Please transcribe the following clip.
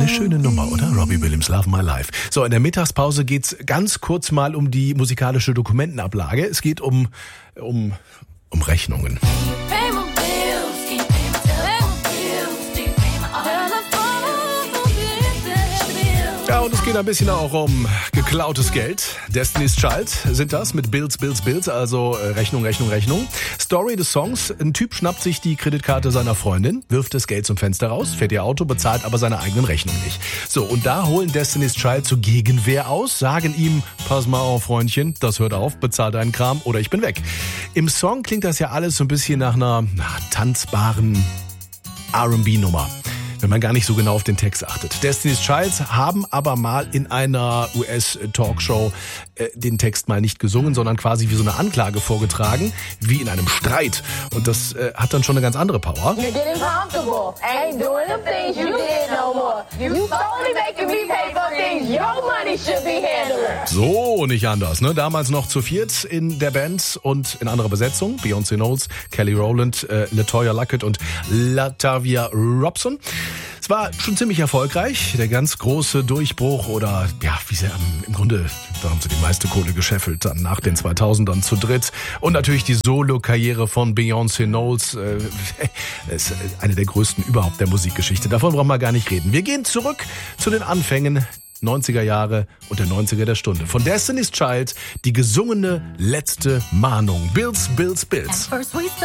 Eine schöne Nummer, oder? Robbie Williams, Love My Life. So, in der Mittagspause geht's ganz kurz mal um die musikalische Dokumentenablage. Es geht um Rechnungen. Ja, und es geht ein bisschen auch um geklautes Geld. Destiny's Child sind das mit Bills, also Rechnung. Story des Songs: Ein Typ schnappt sich die Kreditkarte seiner Freundin, wirft das Geld zum Fenster raus, fährt ihr Auto, bezahlt aber seine eigenen Rechnungen nicht. So, und da holen Destiny's Child zur Gegenwehr aus, sagen ihm: Pass mal auf, Freundchen, das hört auf, bezahl deinen Kram oder ich bin weg. Im Song klingt das ja alles so ein bisschen nach einer tanzbaren R&B-Nummer, wenn man gar nicht so genau auf den Text achtet. Destiny's Child haben aber mal in einer US-Talkshow den Text mal nicht gesungen, sondern quasi wie so eine Anklage vorgetragen, wie in einem Streit. Und das hat dann schon eine ganz andere Power. You're getting comfortable. Ain't doing the things you did no more. You only making me pay for things your money should be handling. So, nicht anders, ne? Damals noch zu viert in der Band und in anderer Besetzung. Beyoncé Knowles, Kelly Rowland, LaToya Luckett und LaTavia Robson. Es war schon ziemlich erfolgreich, der ganz große Durchbruch oder ja, wie sie im Grunde, da haben sie die meiste Kohle gescheffelt, dann nach den 2000ern zu dritt. Und natürlich die Solo-Karriere von Beyoncé Knowles, ist eine der größten überhaupt der Musikgeschichte. Davon brauchen wir gar nicht reden. Wir gehen zurück zu den Anfängen 90er Jahre und der 90er der Stunde. Von Destiny's Child die gesungene letzte Mahnung. Bills.